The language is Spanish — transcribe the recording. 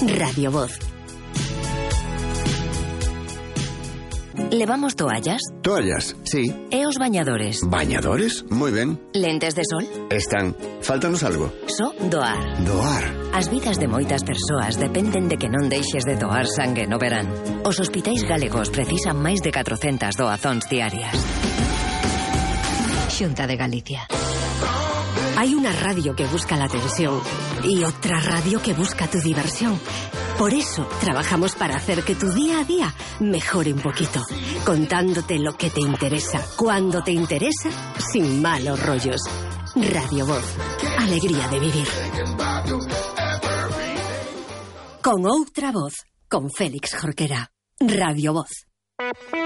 Radio Voz. ¿Levamos toallas? Toallas, sí. E os bañadores? ¿Bañadores? Muy ben. Lentes de sol? Están. Fáltanos algo. Só doar. Doar. As vidas de moitas persoas dependen de que non deixes de doar sangue no verán. Os hospitais galegos precisan máis de 400 doazóns diarias. Xunta de Galicia. Hay una radio que busca la tensión y otra radio que busca tu diversión. Por eso trabajamos para hacer que tu día a día mejore un poquito, contándote lo que te interesa, cuando te interesa, sin malos rollos. Radio Voz. Alegría de vivir. Con outra voz, con Félix Jorquera. Radio Voz.